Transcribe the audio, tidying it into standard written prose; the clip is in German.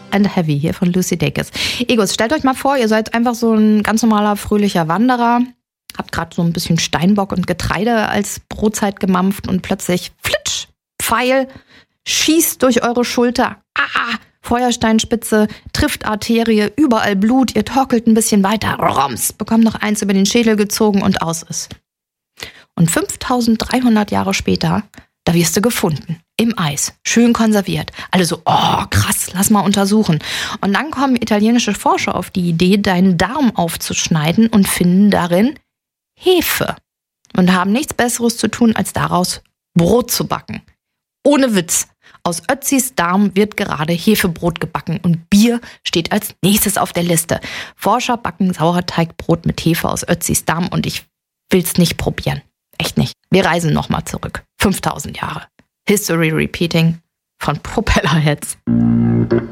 and Heavy hier von Lucy Dacus. Egos, stellt euch mal vor, ihr seid einfach so ein ganz normaler, fröhlicher Wanderer, habt gerade so ein bisschen Steinbock und Getreide als Brotzeit gemampft und plötzlich flitsch, Pfeil, schießt durch eure Schulter. Feuersteinspitze, trifft Arterie, überall Blut, ihr torkelt ein bisschen weiter, roms, bekommt noch eins über den Schädel gezogen und aus ist. Und 5300 Jahre später, da wirst du gefunden. Im Eis, schön konserviert. Alle so, oh krass, lass mal untersuchen. Und dann kommen italienische Forscher auf die Idee, deinen Darm aufzuschneiden und finden darin Hefe. Und haben nichts Besseres zu tun, als daraus Brot zu backen. Ohne Witz. Aus Ötzis Darm wird gerade Hefebrot gebacken und Bier steht als nächstes auf der Liste. Forscher backen Sauerteigbrot mit Hefe aus Ötzis Darm und ich will's nicht probieren. Echt nicht. Wir reisen nochmal zurück. 5000 Jahre. History Repeating von Propellerheads.